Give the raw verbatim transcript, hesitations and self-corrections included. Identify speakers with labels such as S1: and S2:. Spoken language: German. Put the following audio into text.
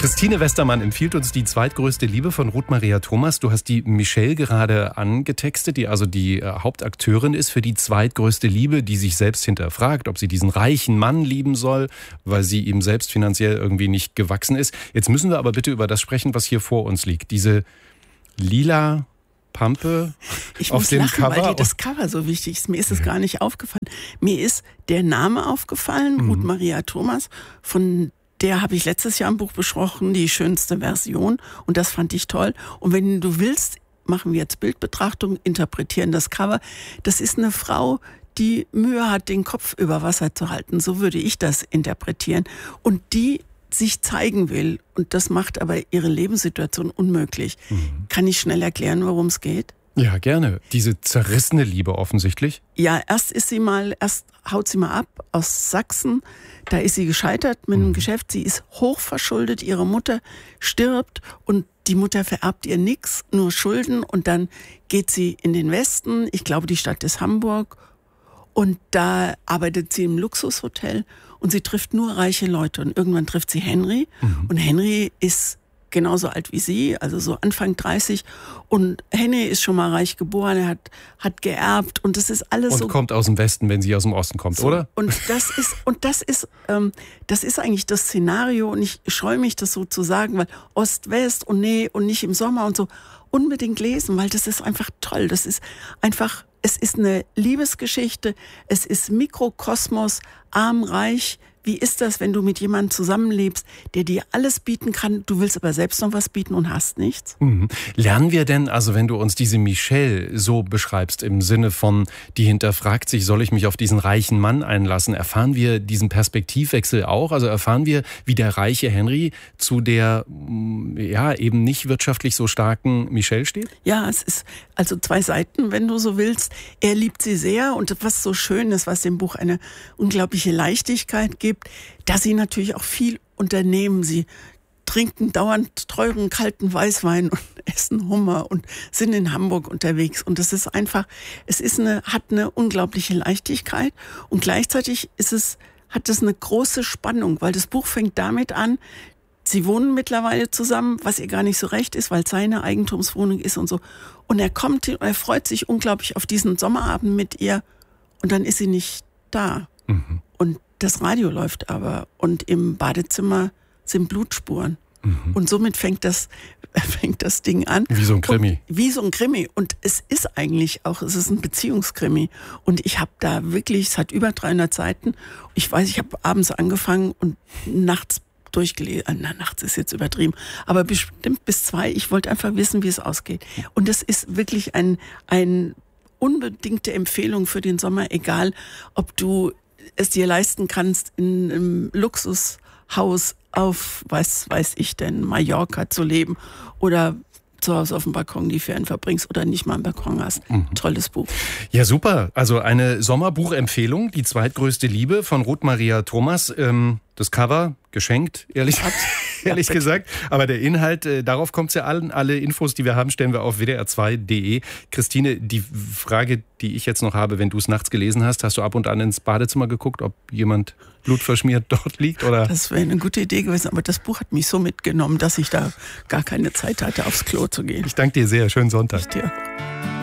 S1: Christine Westermann empfiehlt uns Die zweitgrößte Liebe von Ruth Maria Thomas. Du hast die Michelle gerade angetextet, die also die Hauptakteurin ist für Die zweitgrößte Liebe, die sich selbst hinterfragt, ob sie diesen reichen Mann lieben soll, weil sie ihm selbst finanziell irgendwie nicht gewachsen ist. Jetzt müssen wir aber bitte über das sprechen, was hier vor uns liegt. Diese lila Pampe
S2: ich
S1: auf
S2: muss
S1: dem
S2: lachen,
S1: Cover.
S2: weil dir das Cover so wichtig ist. Mir ist es gar nicht aufgefallen. Mir ist der Name aufgefallen, mhm. Ruth Maria Thomas, von der habe ich letztes Jahr im Buch besprochen, die schönste Version. Und das fand ich toll. Und wenn du willst, machen wir jetzt Bildbetrachtung, interpretieren das Cover. Das ist eine Frau, die Mühe hat, den Kopf über Wasser zu halten. So würde ich das interpretieren. Und die sich zeigen will. Und das macht aber ihre Lebenssituation unmöglich. Mhm. Kann ich schnell erklären, worum es geht?
S1: Ja, gerne. Diese zerrissene Liebe offensichtlich.
S2: Ja, erst ist sie mal, erst haut sie mal ab aus Sachsen. Da ist sie gescheitert mit einem mhm. Geschäft. Sie ist hochverschuldet. Ihre Mutter stirbt und die Mutter vererbt ihr nichts, nur Schulden. Und dann geht sie in den Westen. Ich glaube, die Stadt ist Hamburg. Und da arbeitet sie im Luxushotel und sie trifft nur reiche Leute. Und irgendwann trifft sie Henry. Mhm. Und Henry ist genauso alt wie sie, also so Anfang dreißig. Und Henry ist schon mal reich geboren, er hat, hat geerbt und das ist alles
S1: und
S2: so.
S1: Und kommt aus dem Westen, wenn sie aus dem Osten kommt,
S2: so,
S1: oder?
S2: Und das ist, und das ist, ähm, das ist eigentlich das Szenario und ich scheue mich, das so zu sagen, weil Ost-West und nee und nicht im Sommer und so. Unbedingt lesen, weil das ist einfach toll. Das ist einfach, es ist eine Liebesgeschichte, es ist Mikrokosmos, arm, reich. Wie ist das, wenn du mit jemandem zusammenlebst, der dir alles bieten kann, du willst aber selbst noch was bieten und hast nichts?
S1: Mhm. Lernen wir denn, also wenn du uns diese Michelle so beschreibst, im Sinne von, die hinterfragt sich, soll ich mich auf diesen reichen Mann einlassen, erfahren wir diesen Perspektivwechsel auch? Also erfahren wir, wie der reiche Henry zu der, ja, eben nicht wirtschaftlich so starken Michelle steht?
S2: Ja, es ist also zwei Seiten, wenn du so willst. Er liebt sie sehr und was so schön ist, was dem Buch eine unglaubliche Leichtigkeit gibt, dass sie natürlich auch viel unternehmen. Sie trinken dauernd teuren, kalten Weißwein und essen Hummer und sind in Hamburg unterwegs. Und das ist einfach, es ist eine, hat eine unglaubliche Leichtigkeit und gleichzeitig ist es, hat es eine große Spannung, weil das Buch fängt damit an, sie wohnen mittlerweile zusammen, was ihr gar nicht so recht ist, weil es seine Eigentumswohnung ist und so. Und er kommt hin und er freut sich unglaublich auf diesen Sommerabend mit ihr und dann ist sie nicht da. Mhm. Und das Radio läuft aber und im Badezimmer sind Blutspuren. Mhm. Und somit fängt das, fängt das Ding an.
S1: Wie so ein Krimi.
S2: Und wie so ein Krimi. Und es ist eigentlich auch, es ist ein Beziehungskrimi. Und ich habe da wirklich, es hat über dreihundert Seiten. Ich weiß, ich habe abends angefangen und nachts durchgelesen. Na, nachts ist jetzt übertrieben. Aber bestimmt bis zwei. Ich wollte einfach wissen, wie es ausgeht. Und das ist wirklich ein, ein unbedingte Empfehlung für den Sommer, egal ob du es dir leisten kannst, in einem Luxushaus auf, was weiß ich denn, Mallorca zu leben oder zu Hause auf dem Balkon die Ferien verbringst oder nicht mal einen Balkon hast. Mhm. Tolles Buch.
S1: Ja, super. Also eine Sommerbuchempfehlung, Die zweitgrößte Liebe von Ruth Maria Thomas. Ähm, das Cover geschenkt, ehrlich, ehrlich ja, gesagt. Aber der Inhalt, äh, darauf kommt es ja an. Alle Infos, die wir haben, stellen wir auf w d r zwei punkt d e. Christine, die Frage, die ich jetzt noch habe, wenn du es nachts gelesen hast, hast du ab und an ins Badezimmer geguckt, ob jemand blutverschmiert dort liegt? Oder?
S2: Das wäre eine gute Idee gewesen, aber das Buch hat mich so mitgenommen, dass ich da gar keine Zeit hatte, aufs Klo zu gehen.
S1: Ich danke dir sehr. Schönen Sonntag.
S2: Ich dir.